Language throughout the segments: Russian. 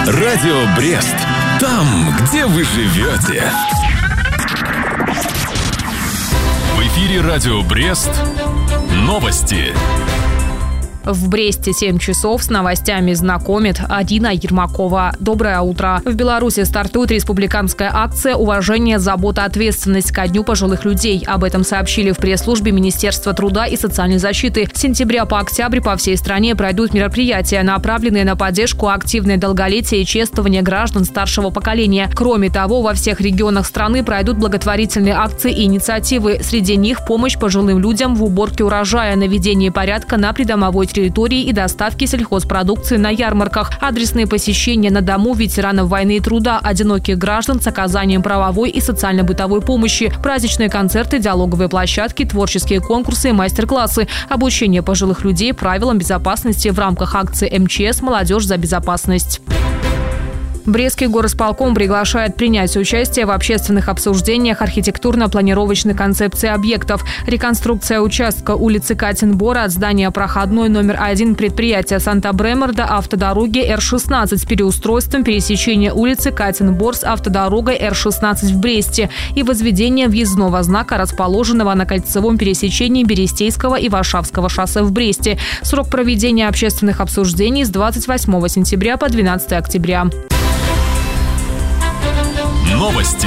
Радио Брест. Там, где вы живете. В эфире Радио Брест. Новости. В Бресте 7 часов. С новостями знакомит Адина Ермакова. Доброе утро. В Беларуси стартует республиканская акция «Уважение, забота, ответственность» ко Дню пожилых людей. Об этом сообщили в пресс-службе Министерства труда и социальной защиты. С сентября по октябрь по всей стране пройдут мероприятия, направленные на поддержку активное долголетие и чествование граждан старшего поколения. Кроме того, во всех регионах страны пройдут благотворительные акции и инициативы. Среди них помощь пожилым людям в уборке урожая, наведении порядка на придомовой территории и доставки сельхозпродукции на ярмарках, адресные посещения на дому ветеранов войны и труда, одиноких граждан с оказанием правовой и социально-бытовой помощи, праздничные концерты, диалоговые площадки, творческие конкурсы и мастер-классы, обучение пожилых людей правилам безопасности в рамках акции МЧС «Молодежь за безопасность». Брестский горосполком приглашает принять участие в общественных обсуждениях архитектурно-планировочной концепции объектов. Реконструкция участка улицы Катенбора от здания проходной номер 1 предприятия Санта-Бремер до автодороги Р-16 с переустройством пересечения улицы Катенбор с автодорогой Р-16 в Бресте и возведение въездного знака, расположенного на кольцевом пересечении Берестейского и Варшавского шоссе в Бресте. Срок проведения общественных обсуждений с 28 сентября по 12 октября. Новости.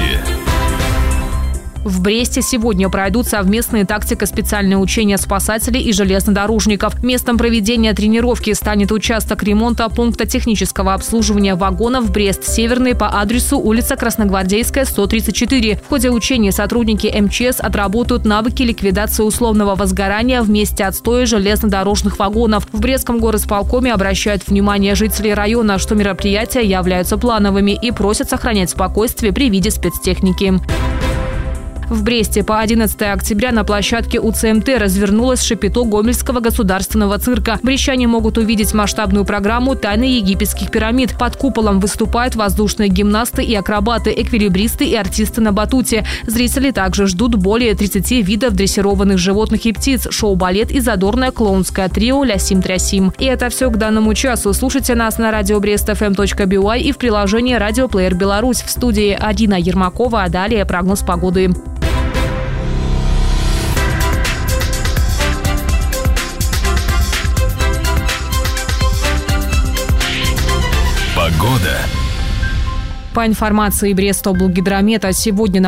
В Бресте сегодня пройдут совместные тактико-специальные учения спасателей и железнодорожников. Местом проведения тренировки станет участок ремонта пункта технического обслуживания вагонов Брест-Северный по адресу улица Красногвардейская, 134. В ходе учений сотрудники МЧС отработают навыки ликвидации условного возгорания в месте отстоя железнодорожных вагонов. В Брестском горосполкоме обращают внимание жителей района, что мероприятия являются плановыми и просят сохранять спокойствие при виде спецтехники. В Бресте по 11 октября на площадке УЦМТ развернулось шапито Гомельского государственного цирка. Брестчане могут увидеть масштабную программу «Тайны египетских пирамид». Под куполом выступают воздушные гимнасты и акробаты, эквилибристы и артисты на батуте. Зрители также ждут более 30 видов дрессированных животных и птиц, шоу-балет и задорное клоунское трио «Лясим-трясим». И это все к данному часу. Слушайте нас на радио brestfm.by и в приложении «Радиоплеер Беларусь». В студии Адина Ермакова, а далее прогноз погоды. Погода. По информации Брестоблгидромета, сегодня на